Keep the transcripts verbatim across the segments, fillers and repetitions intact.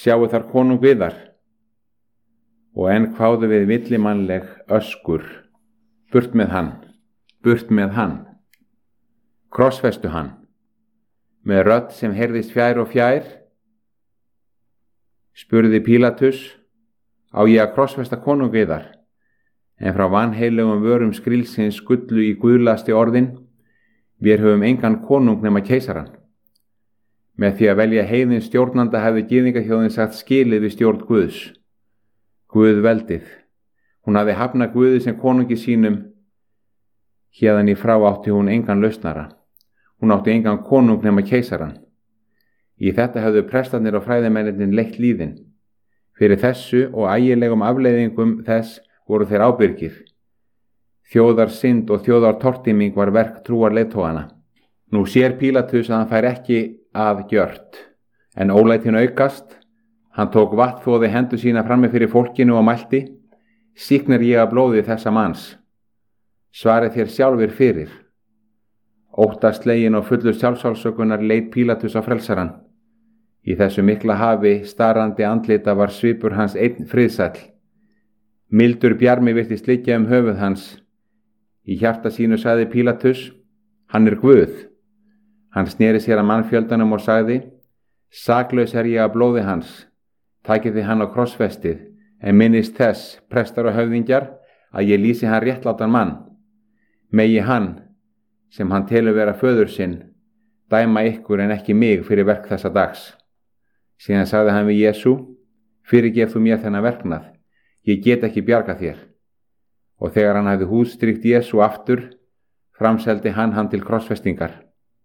sjáu þar konung viðar. Og enn kváðu við villimannleg öskur, burt með hann, burt með hann. Krossfestu hann, með rödd sem heyrðist fjær og fjær. Spurði Pílatus, á ég að krossfesta konung viðar? En frá vanheilugum vörum skrílsins skullu í guðlasti orðin, vér höfum engan konung nema keisaran. Með því að velja heiðin stjórnanda hefði gyðingaþjóðin sagt skilið við stjórn Guðs. Guð veldið. Hún hafði hafnað Guði sem konungi sínum. Héðan í frá átti hún engan lausnara. Hún átti engan konung nema keisaran. Í þetta höfðu prestarnir og fræðimennirnir leitt líðin. Fyrir þessu og ægilegum afleiðingum þess voru þeir ábyrgir. Þjóðar synd og þjóðar tortíming var verk trúar leiðtogana. Nú sér Pílatus að hann fær ekki að gjört, en ólætin aukast. Hann tók vatnþvoði hendur sína frammi fyrir fólkinu og mælti, sýknar ég að blóði þessa manns. Svarið þér sjálfur fyrir. Óttaslegin og fullur sjálfsálsökunar leit Pílatus á frelsaran. Í þessu mikla hafi starandi andlita var svipur hans einn friðsæll. Mildur bjarmi virtist liggja um höfuð hans. Í hjarta sínu sagði Pílatus, hann er Guð. Hann sneri sér að mannfjöldanum og sagði, saklaus er ég að blóði hans. Takið þið hann á krossfestið, en minnist þess, prestar og höfðingjar, að ég lýsi hann réttlátan mann. Megi hann, sem hann telur vera föður sinn, dæma ykkur en ekki mig fyrir verk þessa dags. Síðan sagði hann við Jesú, fyrirgef þú mér þennan verknað, ég get ekki bjarga þér. Og þegar hann hafði húðstrykt Jesú aftur, framseldi hann hann til krossfestingar.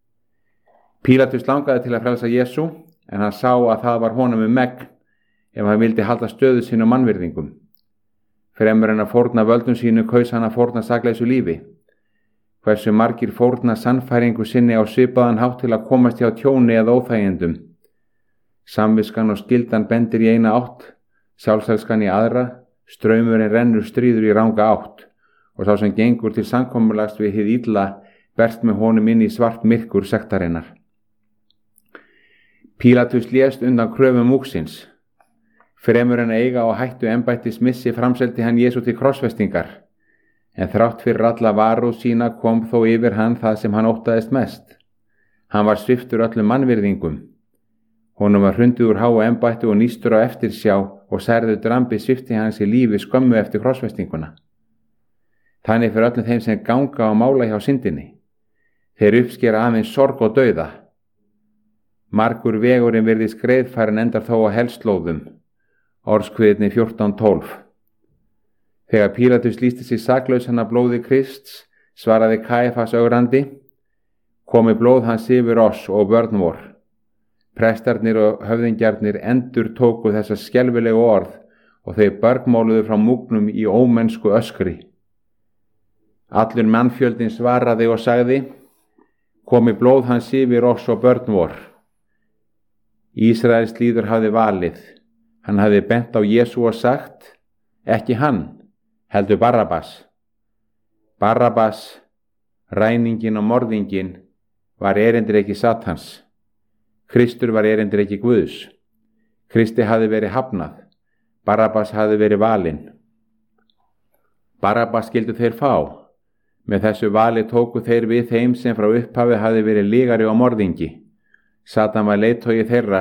Pílatus langaði til að frelsa Jesú, en hann sá að það var honum um megn ef hann vildi halda stöðu sínu mannvirðingum. Fremur en að fórna völdum sínu kaus hann að fórna sakleysu lífi. Hversu margir fórna sannfæringu sinni á svipaðan hátt til að komast hjá tjóni eða óþægindum. Samviskan og skyldan bendir í eina átt, sjálfselskan í aðra, straumurinn rennur stríður í ranga átt, og sá sem gengur til samkomulags við hið illa berst með honum inn í svart myrkur sektarinnar. Pílatus lést undan kröfum múksins. Fremur en að eiga og hættu embættis missi framseldi hann Jesú til krossfestingar, en þrátt fyrir alla varúð sína kom þó yfir hann það sem hann óttaðist mest. Hann var sviptur öllum mannvirðingum. Honum var hrundið úr háu embættu og nýstur á eftirsjá og særður drambi svipti hans í lífi skömmu eftir krossfestinguna. Þannig fyrir öllum þeim sem ganga og mála hjá syndinni. Þeir uppskera aðeins sorg og dauða. Margur vegurinn virðist greiðfærin endar þó á helslóðum. Orðskviðni fjórtán tólf. Þegar Pílatus lýsti sig saklausan af blóði Krists, svaraði Kæfas ögrandi, komi blóð hans yfir oss og börn vor. Prestarnir og höfðingjarnir endur tóku þessa skelfilegu orð og þeir bergmáluðu frá múgnum í ómennsku öskri. Allur mannfjöldin svaraði og sagði, komi blóð hans yfir oss og börn vor. Ísraels líður hafði valið. Hann hafði bent á Jesú og sagt, ekki hann, heldur Barabbas. Barabbas, ræningin og morðingin, var erindreki Satans. Kristur var erindreki Guðs. Kristi hafði verið hafnað. Barabbas hafði verið valinn. Barabbas skildu þeir fá. Með þessu vali tóku þeir við þeim sem frá upphafi hafði verið lygari og morðingi. Satan var leiðtogi þeirra.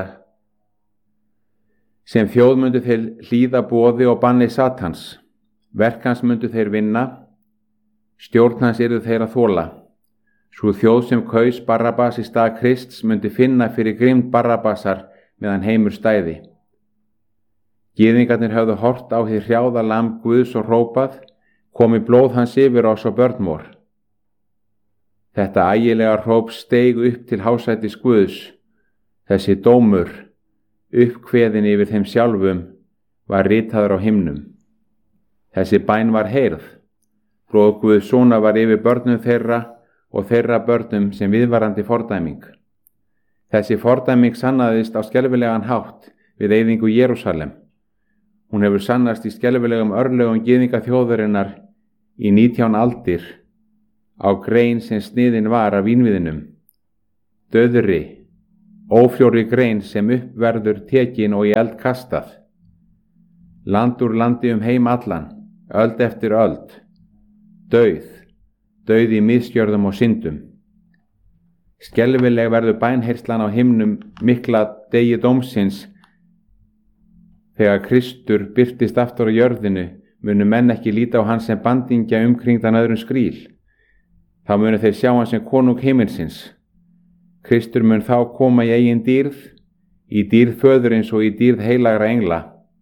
Sem þjóð myndu þeir hlýða boði og banni Satans. Verk hans myndu þeir vinna. Stjórn hans yrðu þeir að þola. Sú þjóð sem kaus Barabbas í stað Krists myndi finna fyrir grimmd Barabbasar meðan heimur stæði. Gyðingarnir höfðu hort á hið hrjáða lamb Guðs og hrópað, komi blóð hans yfir oss og börn vor. Þetta ægilega hróp steig upp til hásætis Guðs. Þessi dómur, uppkveðin yfir þeim sjálfum, var ritaður á himnum. Þessi bæn var heyrð. Blóð Guðs sona var yfir börnum þeirra og þeirra börnum sem viðvarandi fordæming. Þessi fordæming sannaðist á skelfilegan hátt við eyðingu Jerúsalem. Hún hefur sannast í skelfilegum örlögum gyðingaþjóðarinnar í nítján aldir á grein sem sniðin var af vínviðinum, dauðri, ófrjóri grein sem upp verður tekin og í eld kastað. Land úr landi um heim allan, öld eftir öld, dauð, dauð í misgjörðum og syndum. Skelfileg verður bænheyrslan á himnum mikla degi dómsins. Þegar Kristur birtist aftur á jörðinu, munu menn ekki líta á hann sem bandingja umkringdan öðrum skríl. Þá munu þeir sjá hann sem konung himminsins. Kristur mun þá koma í eigin dýrð, í dýrð föðurins og í dýrð heilagra engla.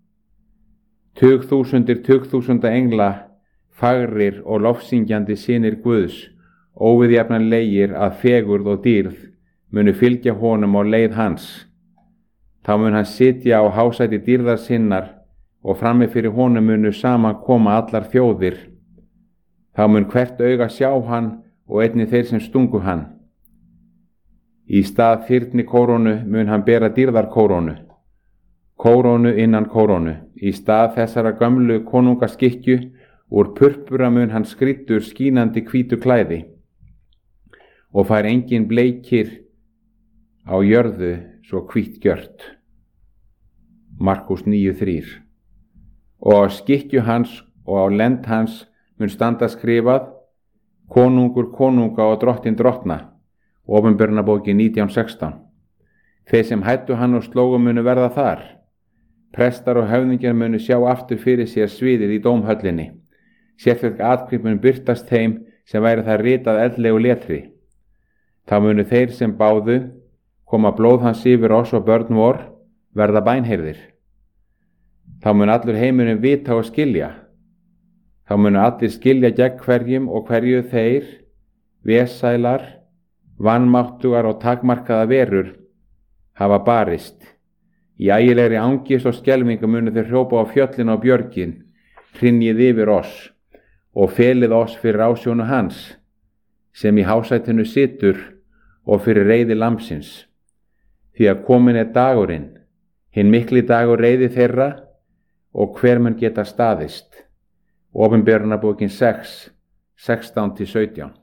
Tugþúsundir tugþúsunda engla, fagrir og lofsyngjandi synir Guðs, óviðjafnanlegir að fegurð og dýrð, munu fylgja honum á leið hans. Þá mun hann sitja á hásæti dýrðar sinnar og frammi fyrir honum munu saman koma allar þjóðir. Þá mun hvert auga sjá hann og einnig þeir sem stungu hann. Í stað þyrni kórónu mun hann bera dýrðar kórónu, kórónu innan kórónu. Í stað þessara gömlu konungaskikkju úr purpura mun hann skrýddur skínandi hvítu klæði og fær engin bleikir á jörðu svo hvítt gjört. Markús níu þrír. Og á skikkju hans og á lend hans mun standa skrifað: konungur konunga og drottin drottna. Opinberunarbókin nítján sextán. Þeir sem hættu hann og slógu munu verða þar. Prestar og höfðingjar munu sjá aftur fyrir sér sviðið í dómhöllinni. Sérstök athvarf mun birtast þeim sem væri það ritað eldlegu letri. Þá munu þeir sem báðu koma blóð hans yfir oss og börn vor, verða bænheyrðir. Þá mun allur heimurinn vita og skilja. Þá munu allir skilja gegn hverjum og hverju þeir, vesælar, vanmáttugar og takmarkaða verur, hafa barist. Í ægilegri angist og skelfingu munu þeir hrópa á fjöllin og björgin: hrynjið yfir oss og felið oss fyrir ásjónu hans, sem í hásætinu situr, og fyrir reiði lambsins. Því að komin er dagurinn, hinn mikli dagur reiði þeirra, og hver mun geta staðist. Opinberunarbókin sex, sextán til sautján.